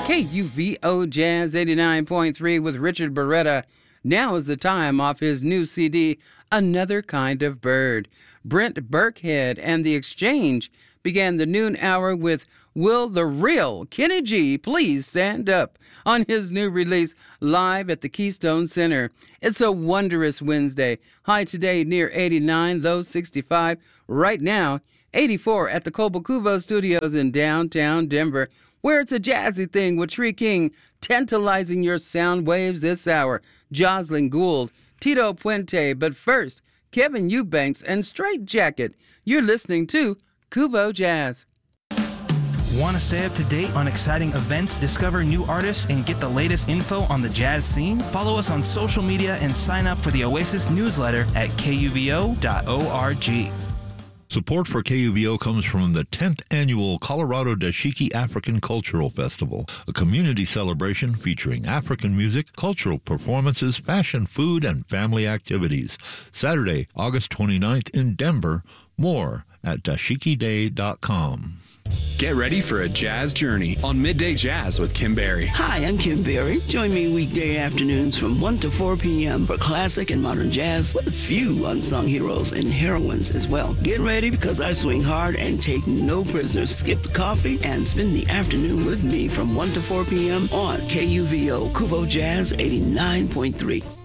KUVO Jazz 89.3 with Richard Beretta. Now is the time off his new CD, Another Kind of Bird. Brent Burkhead and The Exchange began the noon hour with Will the Real Kenny G Please Stand Up on his new release, live at the Keystone Center. It's a wondrous Wednesday. High today near 89, low 65. Right now, 84 at the Cobo Studios in downtown Denver, where it's a jazzy thing with Tree King tantalizing your sound waves this hour. Jocelyn Gould, Tito Puente, but first, Kevin Eubanks and Straight Jacket. You're listening to Kubo Jazz. Want to stay up to date on exciting events, discover new artists, and get the latest info on the jazz scene? Follow us on social media and sign up for the Oasis newsletter at kuvo.org. Support for KUVO comes from the 10th Annual Colorado Dashiki African Cultural Festival, a community celebration featuring African music, cultural performances, fashion, food, and family activities. Saturday, August 29th in Denver. More at dashikiday.com. Get ready for a jazz journey on Midday Jazz with Kim Berry. Hi, I'm Kim Berry. Join me weekday afternoons from 1 to 4 p.m. for classic and modern jazz with a few unsung heroes and heroines as well. Get ready because I swing hard and take no prisoners. Skip the coffee and spend the afternoon with me from 1 to 4 p.m. on KUVO Kubo Jazz 89.3.